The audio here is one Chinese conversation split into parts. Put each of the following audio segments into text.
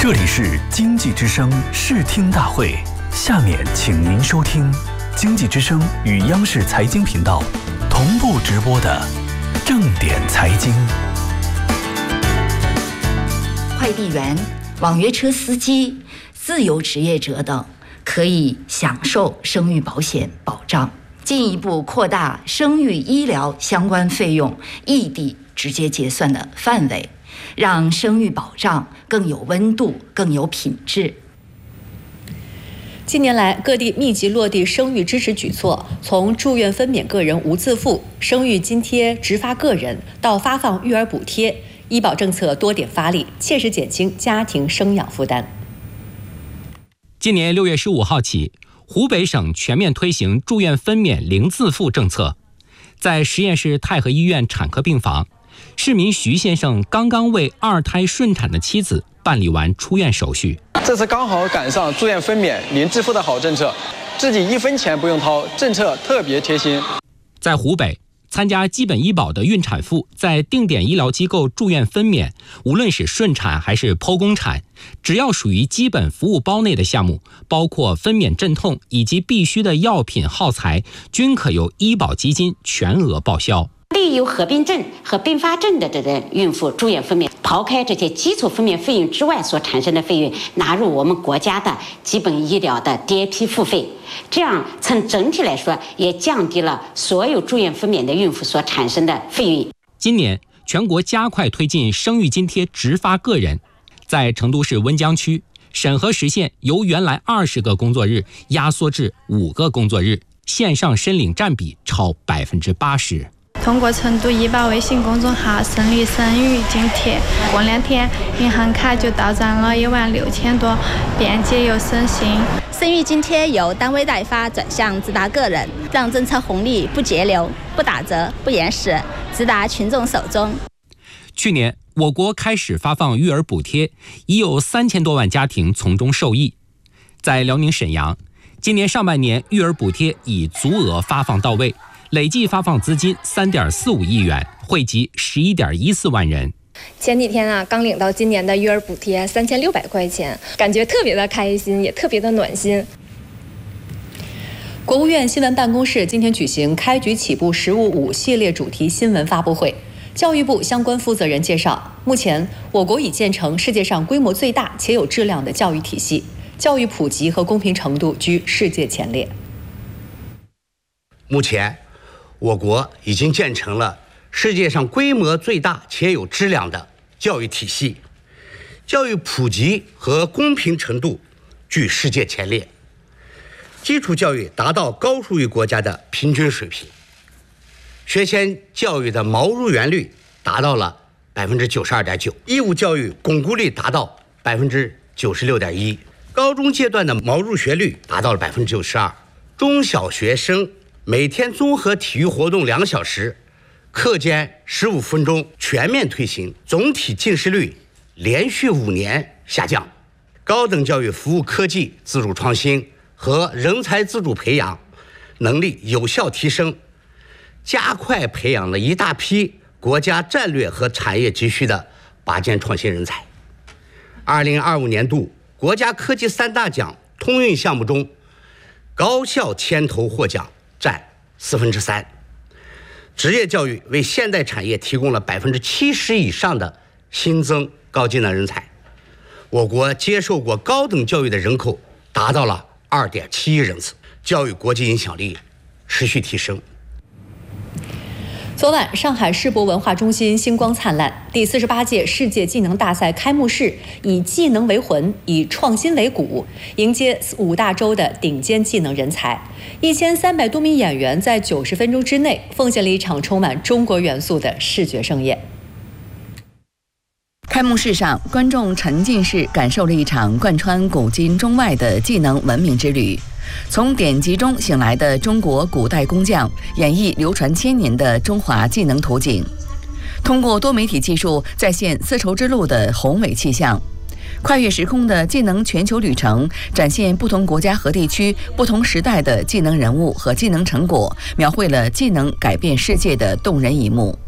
这里是经济之声视听大会，下面请您收听经济之声与央视财经频道同步直播的正点财经。 快递员、网约车司机、自由职业者等可以享受生育保险保障，进一步扩大生育医疗相关费用异地直接结算的范围，让生育保障更有温度、更有品质。 近年来，各地密集落地生育支持举措，从住院分娩个人无自付、生育津贴直发个人，到发放育儿补贴，医保政策多点发力，切实减轻家庭生养负担。 今年6月15号起，湖北省全面推行住院分娩零自付政策。在十堰市太和医院产科病房，市民徐先生刚刚为2胎顺产的妻子办理完出院手续。 这次刚好赶上住院分娩零自付的好政策，自己1分钱不用掏，政策特别贴心。 在湖北，参加基本医保的孕产妇在定点医疗机构住院分娩，无论是顺产还是剖宫产，只要属于基本服务包内的项目，包括分娩镇痛以及必需的药品耗材，均可由医保基金全额报销。 对有合并症和并发症的这个孕妇住院分娩，抛开这些基础分娩费用之外所产生的费用，纳入我们国家的基本医疗的 DAP 付费，这样从整体来说也降低了所有住院分娩的孕妇所产生的费用。 今年全国加快推进生育津贴直发个人，在成都市温江区，审核实现由原来20个工作日压缩至5个工作日，线上申领占比超80%。 通过成都医保微信公众号申领生育津贴，过2天银行卡就到账了16000多，便捷又省心。 生育津贴由单位代发转向直达个人，让政策红利不节流、不打折、不延时，直达群众手中。 去年，我国开始发放育儿补贴，已有3000多万家庭从中受益。在辽宁沈阳，今年上半年育儿补贴已足额发放到位，累计发放资金3.45亿元，惠及11.14万人。 前几天刚领到今年的育儿补贴3600块钱，感觉特别的开心，也特别的暖心。 国务院新闻办公室今天举行开局起步实务5系列主题新闻发布会。教育部相关负责人介绍，目前我国已建成世界上规模最大且有质量的教育体系，教育普及和公平程度居世界前列。 目前我国已经建成了世界上规模最大且有质量的教育体系，教育普及和公平程度居世界前列，基础教育达到高收益国家的平均水平，学前教育的毛入园率达到了92.9%，义务教育巩固率达到96.1%，高中阶段的毛入学率达到了92%，中小学生每天综合体育活动2小时，课间15分钟全面推行，总体近视率连续5年下降。高等教育服务科技自主创新和人才自主培养能力有效提升，加快培养了一大批国家战略和产业急需的拔尖创新人才。2025年度国家科技3大奖通用项目中，高校牵头获奖占3%，职业教育为现代产业提供了70%以上的新增高技能人才。我国接受过高等教育的人口达到了2.7亿人次，教育国际影响力持续提升。 昨晚，上海世博文化中心星光灿烂，第48届世界技能大赛开幕式以技能为魂，以创新为骨，迎接5大洲的顶尖技能人才。1300多名演员在90分钟之内奉献了一场充满中国元素的视觉盛宴。 开幕式上，观众沉浸式感受了一场贯穿古今中外的技能文明之旅。从典籍中醒来的中国古代工匠，演绎流传千年的中华技能图景，通过多媒体技术再现丝绸之路的宏伟气象，跨越时空的技能全球旅程，展现不同国家和地区、不同时代的技能人物和技能成果，描绘了技能改变世界的动人一幕。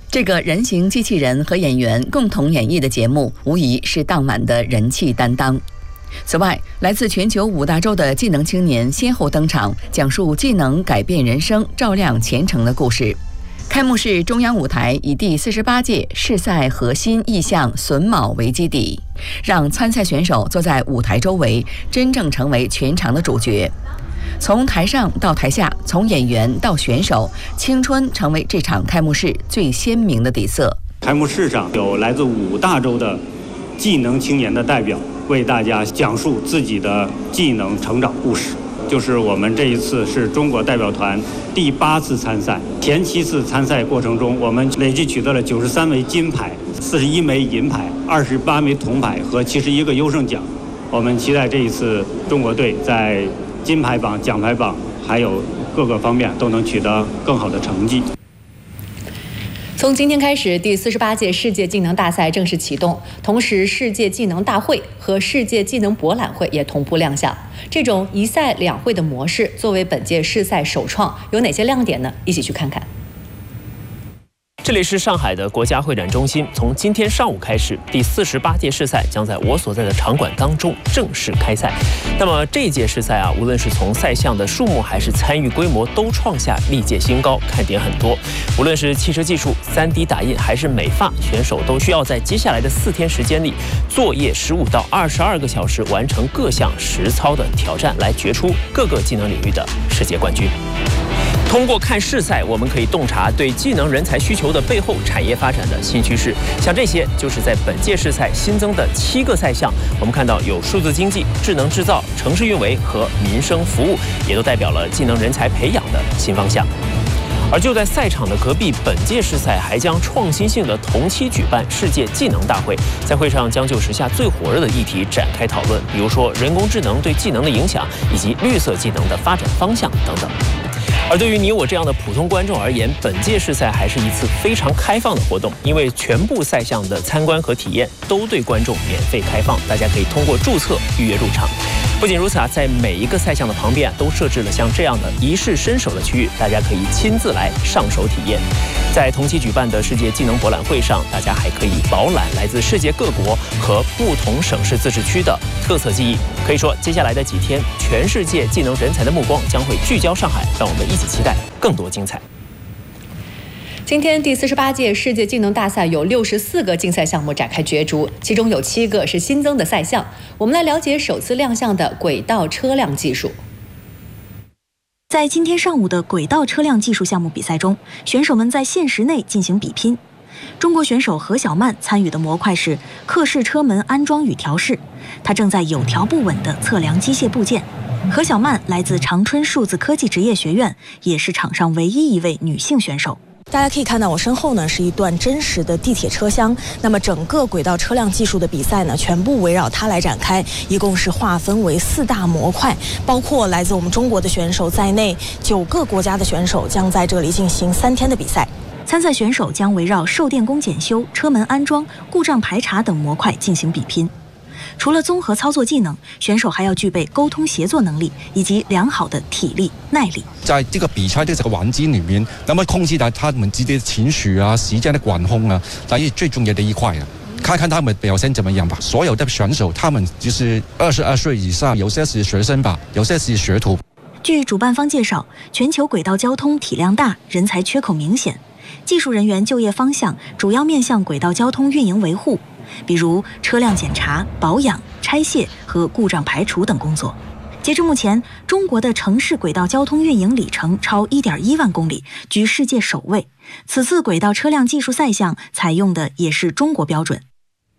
这个人形机器人和演员共同演绎的节目，无疑是当晚的人气担当。此外，来自全球5大洲的技能青年先后登场，讲述技能改变人生、照亮前程的故事。开幕式中央舞台以第48届世赛核心意象榫卯为基底，让参赛选手坐在舞台周围，真正成为全场的主角。从台上到台下，从演员到选手，青春成为这场开幕式最鲜明的底色。 开幕式上有来自5大洲的技能青年的代表，为大家讲述自己的技能成长故事。就是我们这一次是中国代表团第8次参赛，前7次参赛过程中，我们累计取得了93枚金牌、41枚银牌、28枚铜牌和71个优胜奖。我们期待这一次中国队在金牌榜、奖牌榜还有各个方面都能取得更好的成绩。 从今天开始，第48届世界技能大赛正式启动，同时世界技能大会和世界技能博览会也同步亮相。这种一赛两会的模式作为本届世赛首创，有哪些亮点呢？一起去看看。 这里是上海的国家会展中心，从今天上午开始，第48届世赛将在我所在的场馆当中正式开赛。那么这一届世赛无论是从赛项的数目还是参与规模，都创下历届新高，看点很多。无论是汽车技术、3D 打印还是美发，选手都需要在接下来的4天时间里，作业15到22个小时，完成各项实操的挑战，来决出各个技能领域的世界冠军。通过看世赛，我们可以洞察对技能人才需求的背后产业发展的新趋势。像这些就是在本届世赛新增的7个赛项。我们看到有数字经济、智能制造、城市运维和民生服务，也都代表了技能人才培养的新方向。而就在赛场的隔壁，本届世赛还将创新性的同期举办世界技能大会，在会上将就时下最火热的议题展开讨论，比如说人工智能对技能的影响，以及绿色技能的发展方向等等。而对于你我这样的普通观众而言，本届世赛还是一次非常开放的活动，因为全部赛项的参观和体验都对观众免费开放，大家可以通过注册预约入场。不仅如此在每一个赛项的旁边都设置了像这样的一试身手的区域，大家可以亲自来上手体验。在同期举办的世界技能博览会上，大家还可以饱览来自世界各国和不同省市自治区的特色技艺。可以说，接下来的几天，全世界技能人才的目光将会聚焦上海，让我们一起期待更多精彩。 今天第48届世界技能大赛有64个竞赛项目展开角逐，其中有7个是新增的赛项。我们来了解首次亮相的轨道车辆技术。 在今天上午的轨道车辆技术项目比赛中，选手们在限时内进行比拼。中国选手何小曼参与的模块是客式车门安装与调试，她正在有条不紊地测量机械部件。何小曼来自长春数字科技职业学院，也是场上唯一一位女性选手。 大家可以看到我身后呢是一段真实的地铁车厢，那么整个轨道车辆技术的比赛呢全部围绕它来展开，一共是划分为4大模块，包括来自我们中国的选手在内9个国家的选手将在这里进行3天的比赛。 参赛选手将围绕售电工检修、车门安装、故障排查等模块进行比拼。除了综合操作技能，选手还要具备沟通协作能力以及良好的体力耐力。 在这个比赛的这个环境里面，那么控制到他们自己的情绪啊、时间的管控啊，这是最重要的一块啊。看看他们表现怎么样吧。所有的选手，他们就是22岁以上，有些是学生吧，有些是学徒。 据主办方介绍，全球轨道交通体量大，人才缺口明显，技术人员就业方向主要面向轨道交通运营维护，比如车辆检查、保养、拆卸和故障排除等工作。截至目前，中国的城市轨道交通运营里程超1.1万公里，居世界首位。此次轨道车辆技术赛项采用的也是中国标准。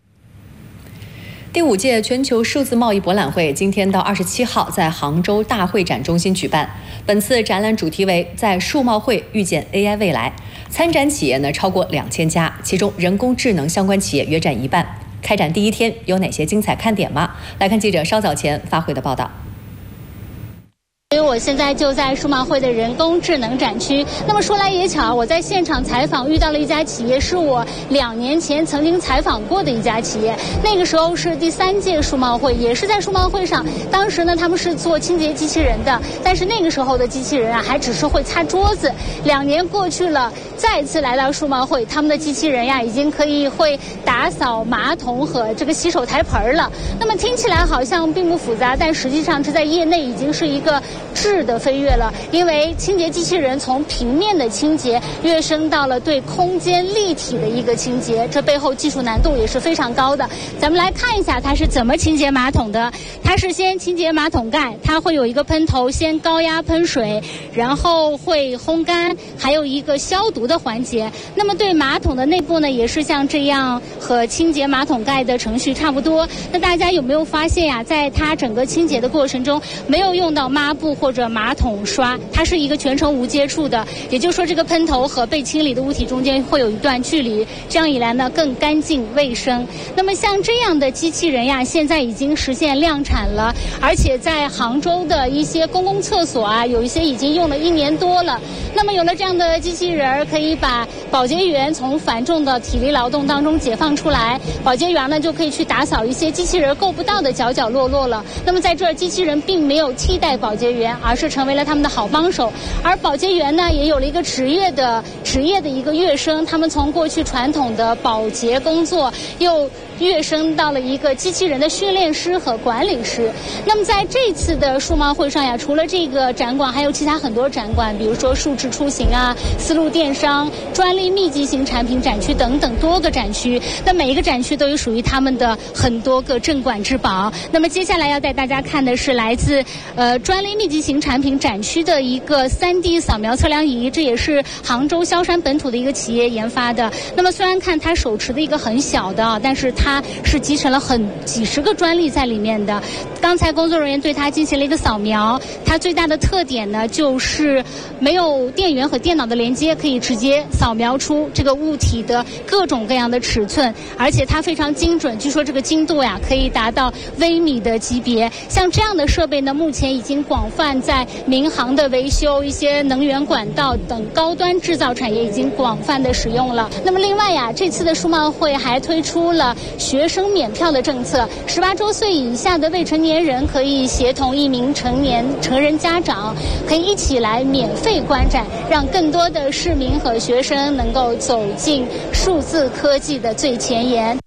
第5届全球数字贸易博览会今天到27号在杭州大会展中心举办。本次展览主题为在数贸会遇见 AI 未来。参展企业呢超过2000家，其中人工智能相关企业约占1半。开展第1天有哪些精彩看点吗？来看记者稍早前发回的报道。 我现在就在数码会的人工智能展区。那么说来也巧，我在现场采访遇到了一家企业，是我2年前曾经采访过的一家企业。那个时候是第3届数码会，也是在数码会上。当时呢，他们是做清洁机器人的，但是那个时候的机器人啊，还只是会擦桌子。2年过去了，再次来到数码会，他们的机器人呀，已经可以会打扫马桶和这个洗手台盆了。那么听起来好像并不复杂，但实际上这在业内已经是一个质的飞跃了。因为清洁机器人从平面的清洁跃升到了对空间立体的一个清洁，这背后技术难度也是非常高的。咱们来看一下它是怎么清洁马桶的。它是先清洁马桶盖，它会有一个喷头，先高压喷水，然后会烘干，还有一个消毒的环节。那么对马桶的内部呢，也是像这样和清洁马桶盖的程序差不多。那大家有没有发现呀，在它整个清洁的过程中没有用到抹布或者马桶刷，它是一个全程无接触的，也就是说这个喷头和被清理的物体中间会有一段距离，这样一来呢更干净卫生。那么像这样的机器人呀，现在已经实现量产了，而且在杭州的一些公共厕所啊，有一些已经用了1年多了。那么有了这样的机器人，可以把保洁员从繁重的体力劳动当中解放出来，保洁员呢就可以去打扫一些机器人够不到的角角落落了。那么在这儿，机器人并没有替代保洁员，而是成为了他们的好帮手。而保洁员呢，也有了一个职业的一个跃升，他们从过去传统的保洁工作又跃升到了一个机器人的训练师和管理师。那么在这次的数码会上呀，除了这个展馆，还有其他很多展馆，比如说数字出行啊、丝路电商、专利密集型产品展区等等多个展区。那每一个展区都有属于他们的很多个镇馆之宝。那么接下来要带大家看的是来自专利密集型产品展区的一个3D 扫描测量仪，这也是杭州萧山本土的一个企业研发的。那么虽然看它手持的一个很小的，但是它是集成了几十个专利在里面的。刚才工作人员对它进行了一个扫描，它最大的特点呢就是没有电源和电脑的连接，可以直接扫描出这个物体的各种各样的尺寸，而且它非常精准，据说这个精度呀可以达到微米的级别。像这样的设备呢，目前已经广泛在民航的维修、一些能源管道等高端制造产业已经广泛的使用了。那么另外呀，这次的数码会还推出了学生免票的政策，18周岁以下的未成年人可以协同1名成人家长，可以一起来免费观展，让更多的市民和学生能够走进数字科技的最前沿。